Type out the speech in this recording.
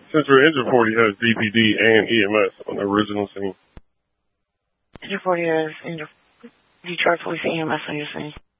Central Engine 40 has DPD and EMS on the original scene. Engine 40 has Detroit Police EMS on your scene.